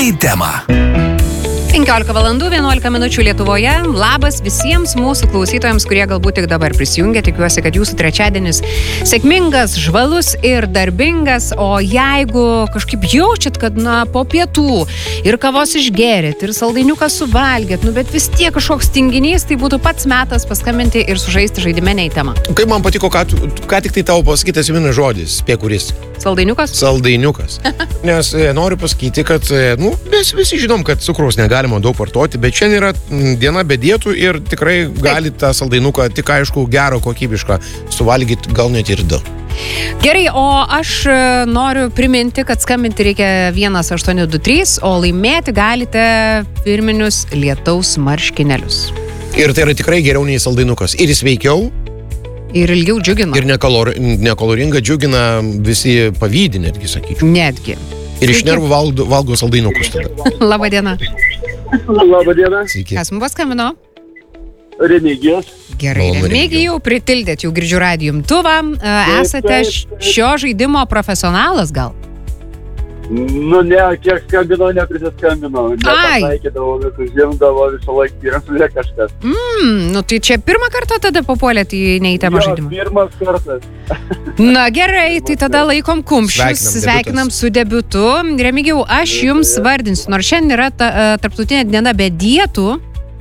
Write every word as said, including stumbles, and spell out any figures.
į temą. penkiolika valandų vienuolika minučių Lietuvoje. Labas visiems mūsų klausytojams, kurie galbūt tik dabar prisijungia. Tikiuosi, kad jūsų trečiadienis sėkmingas, žvalus ir darbingas. O jeigu kažkaip jaučiat, kad na, po pietų ir kavos išgerėt, ir saldainiuką suvalgėt, nu bet vis tiek kažkoks tinginys, tai būtų pats metas paskambinti ir sužaisti žaidimenę į temą. Kaip man patiko, ką, ką tik tai tavo pasakytas vienas žodis, apie kuris? Saldainiukas? Saldainiukas. Nes e, noriu pasakyti, kad e, nu, mes visi žinom, kad cukraus negalima daug vartoti, bet šiandien yra diena be dietų ir tikrai gali tą saldainuką, tik aišku, gero, kokybišką suvalgyti, gal net ir du. Gerai, o aš noriu priminti, kad skambinti reikia vienas aštuoni du trys, o laimėti galite firminius lietaus marškinėlius. Ir tai yra tikrai geriau nei saldainukas. Ir sveikiau. Ir ilgiau džiugina. Ir nekalor, nekaloringa džiugina, visi pavydi netgi, sakyčiau. Netgi. Ir iš nervų valgo, valgo saldainukus tada. Labą dieną. Labą dieną. Sveiki. Kas mums paskambino? Remigijus. Gerai, Malonu, Remigijau, pritildėt, jau girdžiu radijo imtuvą. Esate šio žaidimo profesionalas gal? Nu ne, kiek skambinau, neprisiskambinau. Nepataikydavau, vis užimdavo, visą laiką įramlė kažkas. Mm, nu tai čia pirmą kartą tada papuolėt į neįtemą žaidimą? Jo, pirmas kartas. Na gerai, tai tada laikom kumščius, Sveikinam, sveikinam su debiutu. Remigijau, aš jums vardinsiu, nors šiandien yra ta, tarptautinė diena be dietų,